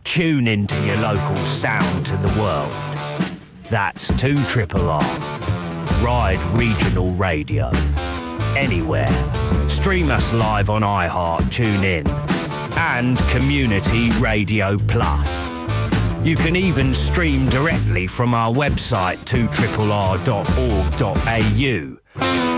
Tune into your local sound to the world. That's 2RRR. Ride Regional Radio. Anywhere. Stream us live on iHeart, TuneIn, and Community Radio Plus. You can even stream directly from our website 2RRR.org.au.